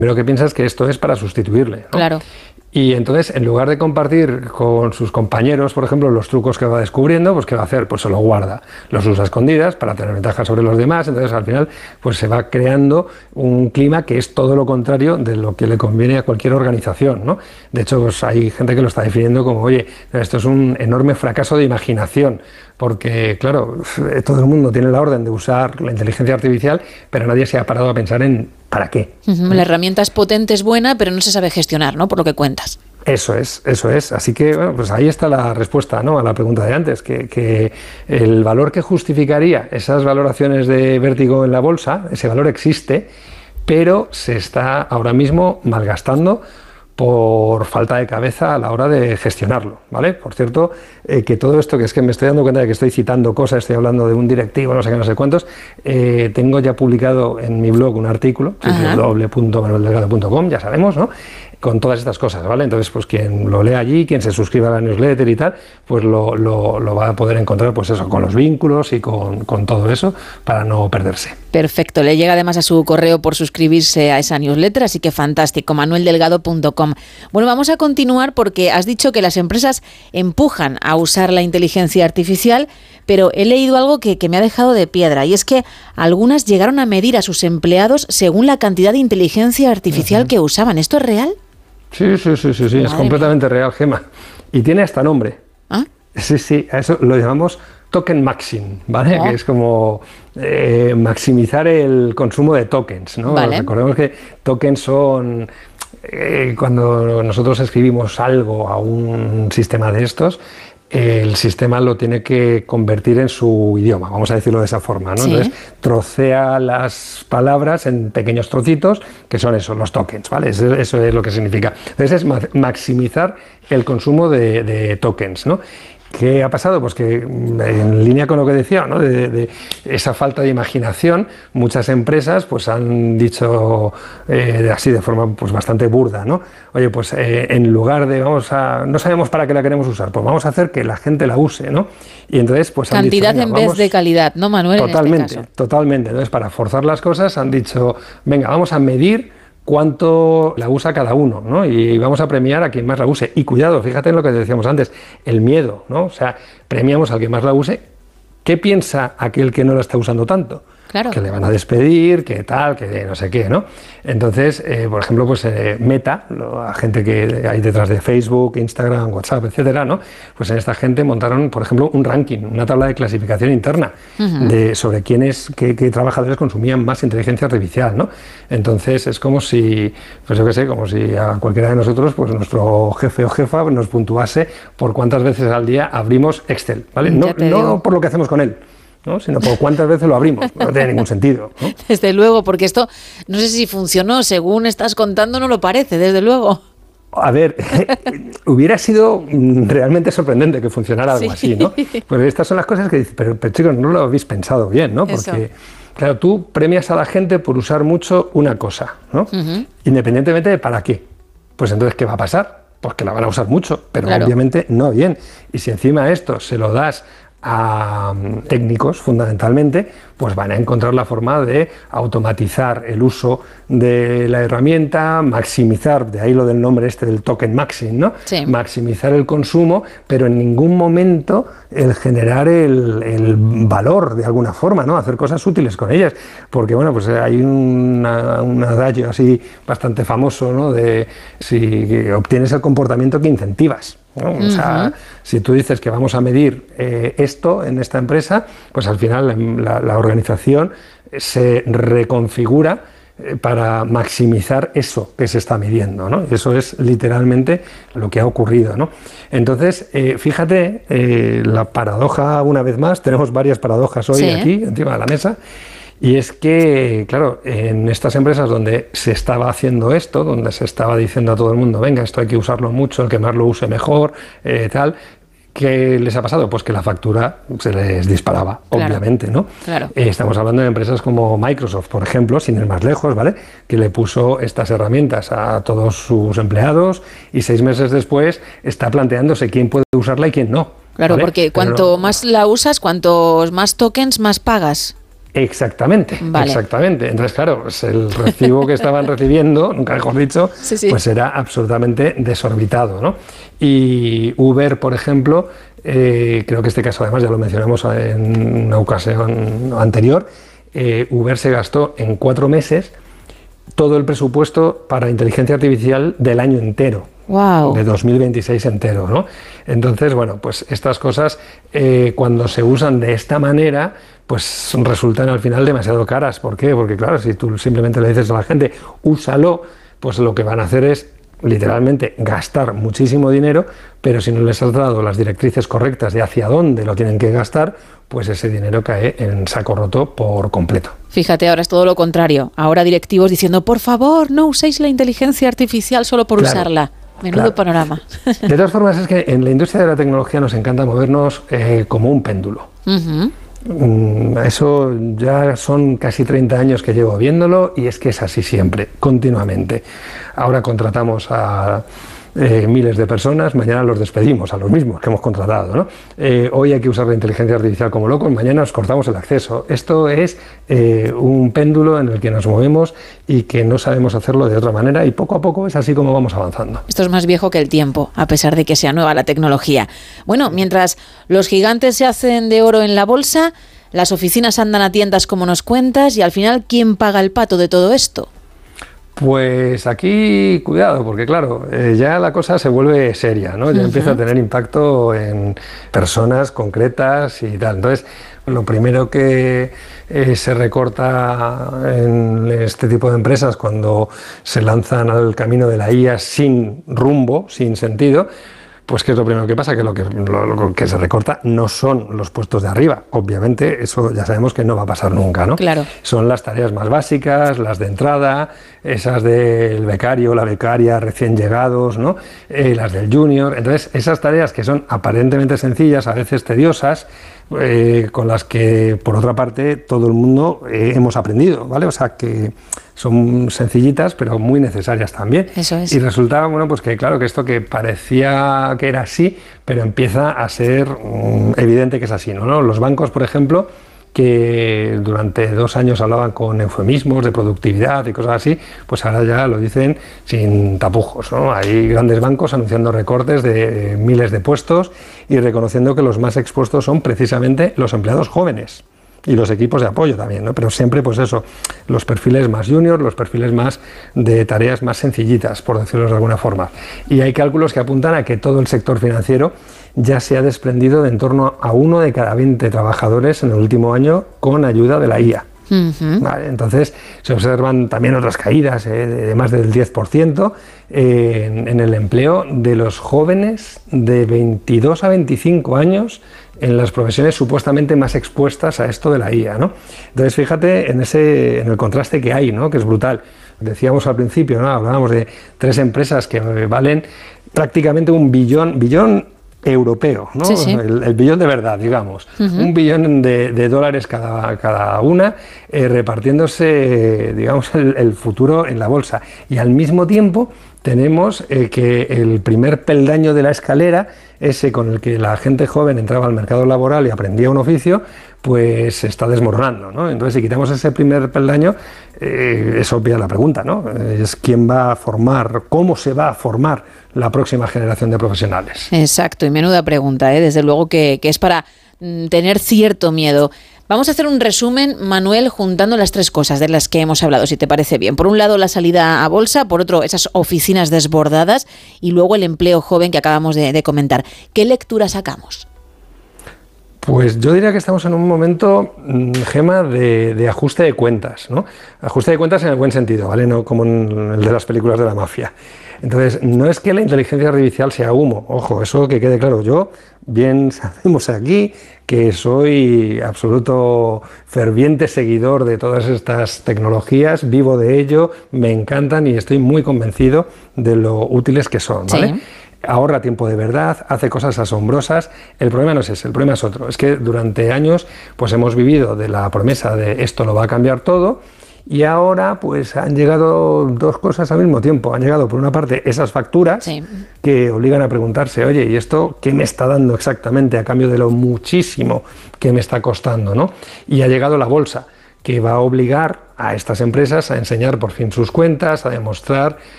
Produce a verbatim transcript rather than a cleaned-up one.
primero que piensa es que esto es para sustituirle, ¿no? Claro. Y entonces, en lugar de compartir con sus compañeros, por ejemplo, los trucos que va descubriendo, pues ¿qué va a hacer? Pues se los guarda, los usa a escondidas para tener ventaja sobre los demás. Entonces, al final, pues se va creando un clima que es todo lo contrario de lo que le conviene a cualquier organización, ¿no? De hecho, pues hay gente que lo está definiendo como, oye, esto es un enorme fracaso de imaginación, porque, claro, todo el mundo tiene la orden de usar la inteligencia artificial, pero nadie se ha parado a pensar en ¿para qué? Uh-huh. La herramienta es potente, es buena, pero no se sabe gestionar, ¿no? Por lo que cuentas. Eso es, eso es. Así que, bueno, pues ahí está la respuesta, ¿no?, a la pregunta de antes, que, que el valor que justificaría esas valoraciones de vértigo en la bolsa, ese valor existe, pero se está ahora mismo malgastando por falta de cabeza a la hora de gestionarlo, ¿vale? Por cierto, eh, que todo esto, que es que me estoy dando cuenta de que estoy citando cosas, estoy hablando de un directivo, no sé qué, no sé cuántos, eh, tengo ya publicado en mi blog un artículo, doble u doble u doble u punto manuel delgado punto com, ya sabemos, ¿no?, con todas estas cosas, ¿vale? Entonces, pues quien lo lea allí, quien se suscriba a la newsletter y tal, pues lo, lo, lo va a poder encontrar, pues eso, con los vínculos y con, con todo eso, para no perderse. Perfecto, le llega además a su correo por suscribirse a esa newsletter, así que fantástico, manuel delgado punto com. Bueno, vamos a continuar porque has dicho que las empresas empujan a usar la inteligencia artificial, pero he leído algo que, que me ha dejado de piedra, y es que algunas llegaron a medir a sus empleados según la cantidad de inteligencia artificial uh-huh. que usaban. ¿Esto es real? Sí, sí, sí, sí, sí. Es completamente mía. real, Gemma. Y tiene hasta nombre. ¿Ah? Sí, sí, a eso lo llamamos token maxing, ¿vale? Oh. Que es como eh, maximizar el consumo de tokens, ¿no? Vale. Recordemos que tokens son... Eh, cuando nosotros escribimos algo a un sistema de estos, el sistema lo tiene que convertir en su idioma, vamos a decirlo de esa forma, ¿no? Sí. Entonces trocea las palabras en pequeños trocitos, que son eso, los tokens, ¿vale? Eso, eso es lo que significa. Entonces es ma- maximizar el consumo de, de tokens, ¿no? ¿Qué ha pasado? Pues que en línea con lo que decía, ¿no?, de, de esa falta de imaginación, muchas empresas pues han dicho eh, así de forma pues bastante burda, ¿no? Oye, pues eh, en lugar de vamos a no sabemos para qué la queremos usar, pues vamos a hacer que la gente la use, ¿no? Y entonces pues han cantidad dicho, en vez vamos, de calidad, ¿no, Manuel? Totalmente, en este caso. totalmente. Entonces, para forzar las cosas han dicho, venga, vamos a medir cuánto la usa cada uno, ¿no? Y vamos a premiar a quien más la use. Y cuidado, fíjate en lo que decíamos antes, el miedo, ¿no? O sea, premiamos al que más la use. ¿Qué piensa aquel que no la está usando tanto? Claro. Que le van a despedir, que tal, que no sé qué, ¿no? Entonces, eh, por ejemplo, pues eh, Meta, la gente que hay detrás de Facebook, Instagram, WhatsApp, etcétera, ¿no? Pues en esta gente montaron, por ejemplo, un ranking, una tabla de clasificación interna uh-huh. de sobre quiénes, qué, qué trabajadores consumían más inteligencia artificial, ¿no? Entonces es como si, pues yo qué sé, como si a cualquiera de nosotros, pues nuestro jefe o jefa nos puntuase por cuántas veces al día abrimos Excel, ¿vale? No, no por lo que hacemos con él, ¿no?, sino por cuántas veces lo abrimos. No tiene ningún sentido, ¿no? Desde luego, porque esto no sé si funcionó, según estás contando no lo parece, desde luego. A ver, hubiera sido realmente sorprendente que funcionara algo sí. así, ¿no? Pues estas son las cosas que dices, pero, pero chicos, no lo habéis pensado bien, ¿no? Porque, eso. claro, tú premias a la gente por usar mucho una cosa, ¿no? Uh-huh. Independientemente de para qué. Pues entonces, ¿qué va a pasar? Pues que la van a usar mucho, pero claro. obviamente no bien. Y si encima esto se lo das a técnicos fundamentalmente, pues van a encontrar la forma de automatizar el uso de la herramienta, maximizar, de ahí lo del nombre este del token maxing, ¿no? Sí. Maximizar el consumo, pero en ningún momento el generar el, el valor de alguna forma, ¿no? Hacer cosas útiles con ellas, porque bueno, pues hay una, un adagio así bastante famoso, ¿no?, de si obtienes el comportamiento que incentivas, ¿no? Uh-huh. O sea, si tú dices que vamos a medir eh, esto en esta empresa, pues al final la, la organización se reconfigura eh, para maximizar eso que se está midiendo, ¿no? Eso es literalmente lo que ha ocurrido, ¿no? Entonces, eh, fíjate, eh, la paradoja, una vez más, tenemos varias paradojas hoy sí, aquí, ¿eh? encima de la mesa. Y es que, claro, en estas empresas donde se estaba haciendo esto, donde se estaba diciendo a todo el mundo, venga, esto hay que usarlo mucho, el que más lo use mejor, eh, tal, ¿qué les ha pasado? Pues que la factura se les disparaba, claro, obviamente, ¿no? Claro. Eh, estamos hablando de empresas como Microsoft, por ejemplo, sin ir más lejos, ¿vale?, que le puso estas herramientas a todos sus empleados y seis meses después está planteándose quién puede usarla y quién no. Claro, ¿vale? porque cuanto Pero, más la usas, cuantos más tokens, más pagas. Exactamente, vale. exactamente. Entonces, claro, pues el recibo que estaban recibiendo, nunca mejor dicho, sí, sí. pues era absolutamente desorbitado, ¿no? Y Uber, por ejemplo, eh, creo que este caso además ya lo mencionamos en una ocasión anterior, eh, Uber se gastó en cuatro meses todo el presupuesto para inteligencia artificial del año entero. Wow. De dos mil veintiséis entero, ¿no? Entonces, bueno, pues estas cosas eh, cuando se usan de esta manera, pues resultan al final demasiado caras. ¿Por qué? Porque claro, si tú simplemente le dices a la gente, úsalo, pues lo que van a hacer es literalmente gastar muchísimo dinero, pero si no les has dado las directrices correctas de hacia dónde lo tienen que gastar, pues ese dinero cae en saco roto por completo. Fíjate, ahora es todo lo contrario. Ahora directivos diciendo, por favor, no uséis la inteligencia artificial solo por claro. usarla. Menudo claro. panorama. De todas formas, es que en la industria de la tecnología nos encanta movernos eh, como un péndulo. Uh-huh. Mm, eso ya son casi treinta años que llevo viéndolo y es que es así siempre, continuamente. Ahora contratamos a eh, miles de personas, mañana los despedimos a los mismos que hemos contratado, ¿no? Eh, hoy hay que usar la inteligencia artificial como locos, mañana nos cortamos el acceso. Esto es eh, un péndulo en el que nos movemos y que no sabemos hacerlo de otra manera y poco a poco es así como vamos avanzando. Esto es más viejo que el tiempo, a pesar de que sea nueva la tecnología. Bueno, mientras los gigantes se hacen de oro en la bolsa, las oficinas andan a tiendas como nos cuentas y al final, ¿quién paga el pato de todo esto? Pues aquí, cuidado, porque claro, eh, ya la cosa se vuelve seria, ¿no? Ya uh-huh. empieza a tener impacto en personas concretas y tal. Entonces, lo primero que eh, se recorta en este tipo de empresas cuando se lanzan al camino de la I A sin rumbo, sin sentido, pues ¿qué es lo primero que pasa? Que lo que, lo, lo que se recorta no son los puestos de arriba. Obviamente, eso ya sabemos que no va a pasar nunca, ¿no? Claro. Son las tareas más básicas, las de entrada, esas del becario, la becaria recién llegados, ¿no? Eh, las del junior. Entonces, esas tareas que son aparentemente sencillas, a veces tediosas, eh, con las que, por otra parte, todo el mundo eh, hemos aprendido, ¿vale? O sea, que son sencillitas, pero muy necesarias también. Eso es. Y resulta, bueno, pues que claro, que esto que parecía que era así, pero empieza a ser um, evidente que es así, ¿no? Los bancos, por ejemplo, que durante dos años hablaban con eufemismos de productividad y cosas así, pues ahora ya lo dicen sin tapujos, ¿no? Hay grandes bancos anunciando recortes de miles de puestos y reconociendo que los más expuestos son precisamente los empleados jóvenes. Y los equipos de apoyo también, ¿no? Pero siempre, pues eso, los perfiles más junior, los perfiles más de tareas más sencillitas, por decirlo de alguna forma. Y hay cálculos que apuntan a que todo el sector financiero ya se ha desprendido de en torno a uno de cada veinte trabajadores en el último año con ayuda de la I A. Uh-huh. Vale, entonces se observan también otras caídas eh, de más del diez por ciento eh, en, en el empleo de los jóvenes de veintidós a veinticinco años en las profesiones supuestamente más expuestas a esto de la I A, ¿no? Entonces fíjate en ese en el contraste que hay, ¿no? Que es brutal. Decíamos al principio, ¿no? Hablábamos de tres empresas que valen prácticamente un billón, billón europeo, ¿no? Sí, sí. El, el billón de verdad, digamos. Uh-huh. Un billón de, de dólares cada, cada una, eh, repartiéndose, digamos, el, el futuro en la bolsa. Y al mismo tiempo tenemos eh, que el primer peldaño de la escalera, ese con el que la gente joven entraba al mercado laboral y aprendía un oficio, pues se está desmoronando, ¿no? Entonces, si quitamos ese primer peldaño, eh, es obvia la pregunta, ¿no? Es quién va a formar, cómo se va a formar la próxima generación de profesionales. Exacto, y menuda pregunta, ¿eh? Desde luego que, que es para mm, tener cierto miedo. Vamos a hacer un resumen, Manuel, juntando las tres cosas de las que hemos hablado, si te parece bien. Por un lado, la salida a bolsa, por otro, esas oficinas desbordadas y luego el empleo joven que acabamos de, de comentar. ¿Qué lectura sacamos? Pues yo diría que estamos en un momento, Gema, de, de ajuste de cuentas, ¿no? Ajuste de cuentas en el buen sentido, ¿vale? No como en el de las películas de la mafia. Entonces, no es que la inteligencia artificial sea humo, ojo, eso que quede claro. Yo, bien sabemos aquí que soy absoluto ferviente seguidor de todas estas tecnologías, vivo de ello, me encantan y estoy muy convencido de lo útiles que son, ¿vale? Sí. Ahorra tiempo de verdad, hace cosas asombrosas. El problema no es ese, el problema es otro. Es que durante años pues hemos vivido de la promesa de esto lo va a cambiar todo y ahora pues han llegado dos cosas al mismo tiempo. Han llegado por una parte esas facturas sí. que obligan a preguntarse, oye, ¿y esto qué me está dando exactamente a cambio de lo muchísimo que me está costando, ¿no? Y ha llegado la bolsa. que va a obligar a estas empresas a enseñar por fin sus cuentas, a demostrar